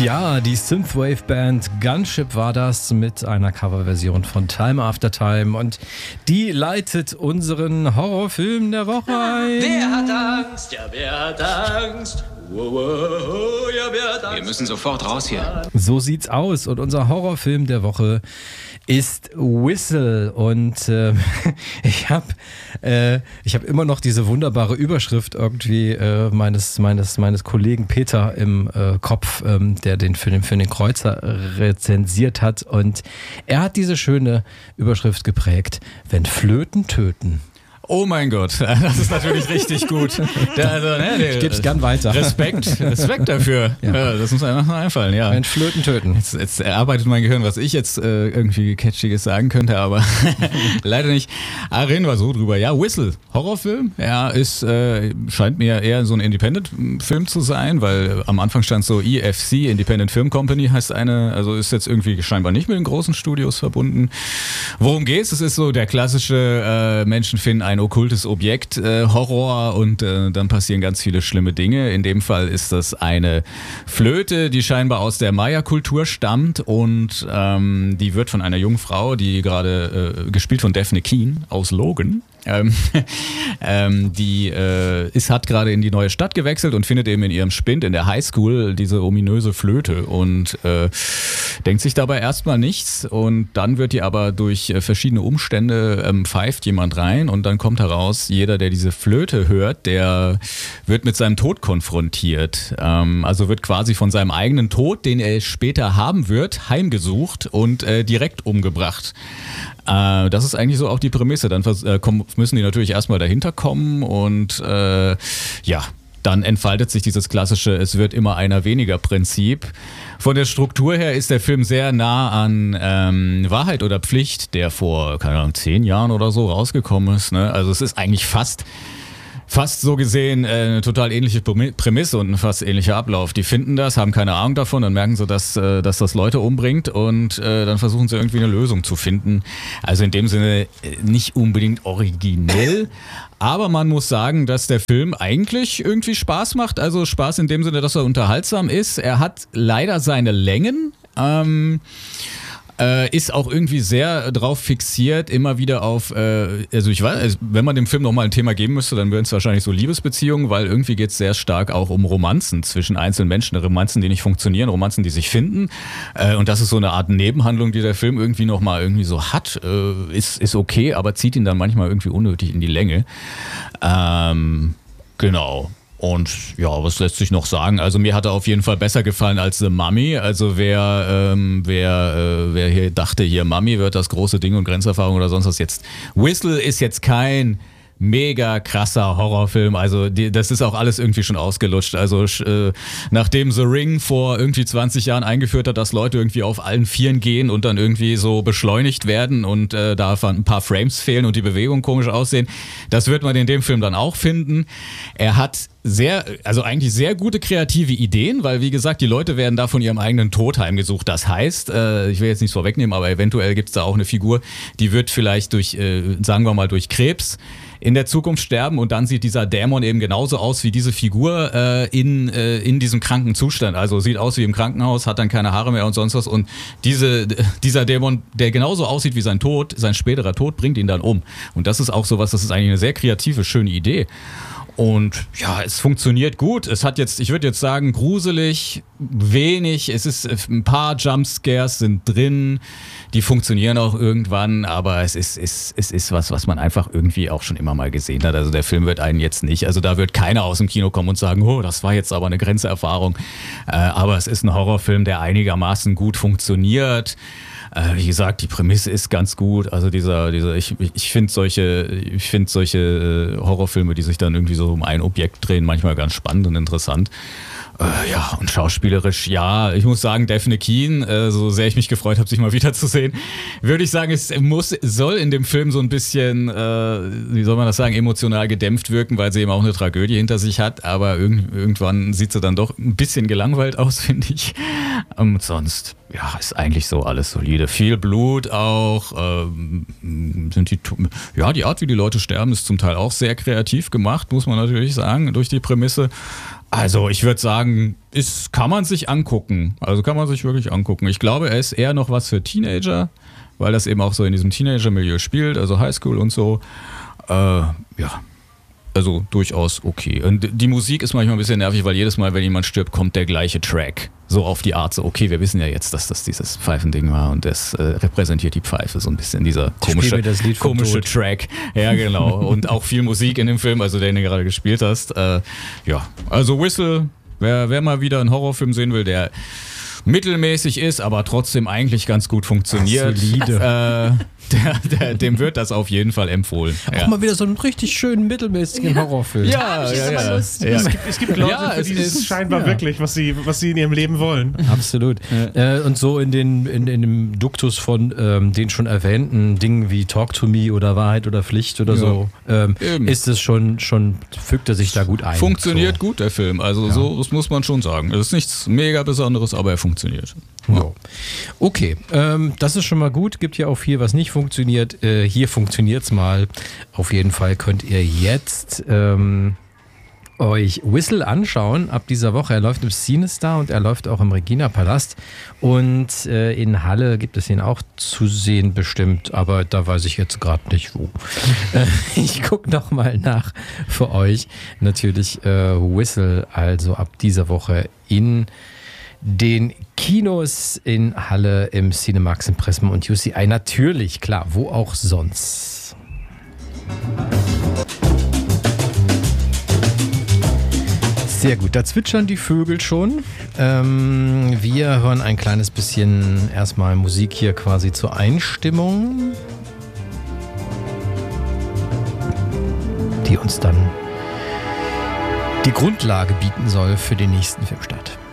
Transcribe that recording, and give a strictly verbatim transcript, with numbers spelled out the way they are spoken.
Ja, die Synthwave-Band Gunship war das mit einer Coverversion von Time After Time und die leitet unseren Horrorfilm der Woche ein. Wer hat Angst? Ja, wer hat Angst? Wow, wow, ja, wer hat Angst? Wir müssen sofort raus hier. So sieht's aus und unser Horrorfilm der Woche ist Whistle und äh, ich habe äh, ich habe immer noch diese wunderbare Überschrift irgendwie äh, meines meines meines Kollegen Peter im äh, Kopf, ähm, der den Film für den Kreuzer rezensiert hat, und er hat diese schöne Überschrift geprägt: Wenn Flöten töten. Oh mein Gott, das ist natürlich richtig gut. Da, also, ne, der, ich gebe es gern weiter. Respekt, Respekt dafür. Ja. Ja, das muss einem noch einfallen, ja. Wenn Flöten töten. Jetzt, jetzt erarbeitet mein Gehirn, was ich jetzt äh, irgendwie Catchiges sagen könnte, aber leider nicht. Ah, reden wir so drüber. Ja, Whistle, Horrorfilm. Ja, ist, äh, scheint mir eher so ein Independent-Film zu sein, weil am Anfang stand so I F C, Independent Film Company heißt eine, also ist jetzt irgendwie scheinbar nicht mit den großen Studios verbunden. Worum geht's? Es ist so der klassische äh, Menschen finden ein okkultes Objekt, äh, Horror, und äh, dann passieren ganz viele schlimme Dinge. In dem Fall ist das eine Flöte, die scheinbar aus der Maya-Kultur stammt, und ähm, die wird von einer jungen Frau, die gerade äh, gespielt von Daphne Keane aus Logan, Ähm, ähm, die äh, ist, hat gerade in die neue Stadt gewechselt und findet eben in ihrem Spind in der Highschool diese ominöse Flöte und äh, denkt sich dabei erstmal nichts, und dann wird die aber durch äh, verschiedene Umstände ähm, pfeift jemand rein, und dann kommt heraus, jeder, der diese Flöte hört, der wird mit seinem Tod konfrontiert. Ähm, also wird quasi von seinem eigenen Tod, den er später haben wird, heimgesucht und äh, direkt umgebracht. Äh, das ist eigentlich so auch die Prämisse. Dann äh, kommen, müssen die natürlich erstmal dahinter kommen, und äh, ja, dann entfaltet sich dieses klassische Es wird immer einer weniger Prinzip. Von der Struktur her ist der Film sehr nah an ähm, Wahrheit oder Pflicht, der vor, keine Ahnung, zehn Jahren oder so rausgekommen ist. Ne? Also es ist eigentlich fast... Fast so gesehen äh, eine total ähnliche Prämisse und ein fast ähnlicher Ablauf. Die finden das, haben keine Ahnung davon, dann merken sie, dass, äh, dass das Leute umbringt, und äh, dann versuchen sie irgendwie eine Lösung zu finden. Also in dem Sinne nicht unbedingt originell, aber man muss sagen, dass der Film eigentlich irgendwie Spaß macht. Also Spaß in dem Sinne, dass er unterhaltsam ist. Er hat leider seine Längen. Ähm... Äh, ist auch irgendwie sehr drauf fixiert, immer wieder auf, äh, also ich weiß, also wenn man dem Film nochmal ein Thema geben müsste, dann wären es wahrscheinlich so Liebesbeziehungen, weil irgendwie geht es sehr stark auch um Romanzen zwischen einzelnen Menschen, Romanzen, die nicht funktionieren, Romanzen, die sich finden, äh, und das ist so eine Art Nebenhandlung, die der Film irgendwie nochmal irgendwie so hat, äh, ist, ist okay, aber zieht ihn dann manchmal irgendwie unnötig in die Länge. Ähm, genau. Und ja, was lässt sich noch sagen? Also mir hat er auf jeden Fall besser gefallen als The Mummy. Also wer, ähm, wer, äh, wer hier dachte, hier Mummy wird das große Ding und Grenzerfahrung oder sonst was, jetzt Whistle ist jetzt kein mega krasser Horrorfilm, also die, das ist auch alles irgendwie schon ausgelutscht. Also äh, nachdem The Ring vor irgendwie zwanzig Jahren eingeführt hat, dass Leute irgendwie auf allen Vieren gehen und dann irgendwie so beschleunigt werden und äh, da ein paar Frames fehlen und die Bewegungen komisch aussehen, das wird man in dem Film dann auch finden. Er hat sehr, also eigentlich sehr gute kreative Ideen, weil wie gesagt, die Leute werden da von ihrem eigenen Tod heimgesucht. Das heißt, äh, ich will jetzt nichts vorwegnehmen, aber eventuell gibt es da auch eine Figur, die wird vielleicht durch, äh, sagen wir mal, durch Krebs in der Zukunft sterben, und dann sieht dieser Dämon eben genauso aus wie diese Figur äh, in, äh, in diesem kranken Zustand. Also sieht aus wie im Krankenhaus, hat dann keine Haare mehr und sonst was, und diese, dieser Dämon, der genauso aussieht wie sein Tod, sein späterer Tod, bringt ihn dann um. Und das ist auch sowas, das ist eigentlich eine sehr kreative, schöne Idee. Und ja, es funktioniert gut. Es hat jetzt, ich würde jetzt sagen, gruselig, wenig. Es ist, ein paar Jumpscares sind drin, die funktionieren auch irgendwann, aber es ist, es, es ist was, was man einfach irgendwie auch schon immer mal gesehen hat. Also der Film wird einen jetzt nicht, also da wird keiner aus dem Kino kommen und sagen, oh, das war jetzt aber eine Grenzerfahrung. Äh, aber es ist ein Horrorfilm, der einigermaßen gut funktioniert. Äh, wie gesagt, die Prämisse ist ganz gut. Also dieser, dieser, ich, ich finde solche, ich finde solche Horrorfilme, die sich dann irgendwie so um ein Objekt drehen, manchmal ganz spannend und interessant. Äh, ja, und schauspielerisch, ja, ich muss sagen, Daphne Keane, äh, so sehr ich mich gefreut habe, sich mal wiederzusehen, würde ich sagen, es muss, soll in dem Film so ein bisschen, äh, wie soll man das sagen, emotional gedämpft wirken, weil sie eben auch eine Tragödie hinter sich hat, aber irg- irgendwann sieht sie dann doch ein bisschen gelangweilt aus, finde ich. Und sonst, ja, ist eigentlich so alles solide. Viel Blut auch, ähm, sind die, ja, die Art, wie die Leute sterben, ist zum Teil auch sehr kreativ gemacht, muss man natürlich sagen, durch die Prämisse. Also ich würde sagen, ist, kann man sich angucken. Also kann man sich wirklich angucken. Ich glaube, er ist eher noch was für Teenager, weil das eben auch so in diesem Teenager-Milieu spielt, also Highschool und so. Äh, ja, also durchaus okay. Und die Musik ist manchmal ein bisschen nervig, weil jedes Mal, wenn jemand stirbt, kommt der gleiche Track. So auf die Art, so okay, wir wissen ja jetzt, dass das dieses Pfeifending war und das äh, repräsentiert die Pfeife so ein bisschen, dieser komische, das Lied vom komische Tod. Track. Ja, genau. Und auch viel Musik in dem Film, also den du gerade gespielt hast. Äh, ja, also Whistle, wer, wer mal wieder einen Horrorfilm sehen will, der mittelmäßig ist, aber trotzdem eigentlich ganz gut funktioniert. Ach, solide. Äh, der, der, dem wird das auf jeden Fall empfohlen. Auch Ja. mal wieder so einen richtig schönen, mittelmäßigen Horrorfilm. Ja, ich ja, hab ja. aber Lust. ja. Es gibt, es gibt Leute, Ja, für es die es ist- scheinbar ja. wirklich, was sie, was sie in ihrem Leben wollen. Absolut. Äh, und so in, den, in, in dem Duktus von ähm, den schon erwähnten Dingen wie Talk to Me oder Wahrheit oder Pflicht oder Ja. so, ähm, Eben. ist es schon, schon, fügt er sich da gut ein. Funktioniert so. gut, der Film. Also so, das muss man schon sagen. Es ist nichts mega Besonderes, aber er funktioniert. Ja. Okay, ähm, das ist schon mal gut. Gibt ja auch viel, was nicht funktioniert. Äh, hier funktioniert's mal. Auf jeden Fall könnt ihr jetzt ähm, euch Whistle anschauen ab dieser Woche. Er läuft im Cinestar und er läuft auch im Regina Palast. Und äh, in Halle gibt es ihn auch zu sehen bestimmt, aber da weiß ich jetzt gerade nicht wo. Äh, ich gucke noch mal nach für euch. Natürlich äh, Whistle, also ab dieser Woche in den Kinos in Halle, im Cinemax, im Prism und U C I. Natürlich, klar, wo auch sonst. Sehr gut, da zwitschern die Vögel schon. Ähm, wir hören ein kleines bisschen erstmal Musik hier quasi zur Einstimmung, die uns dann die Grundlage bieten soll für den nächsten Filmstart.